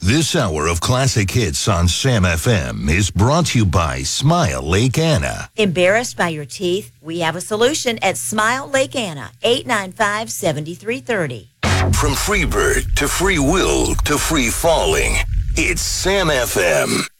This hour of classic hits on Sam FM is brought to you by Smile Lake Anna. Embarrassed by your teeth? We have a solution at Smile Lake Anna, 895-7330. From Freebird to Free Will to Free Falling, it's Sam FM.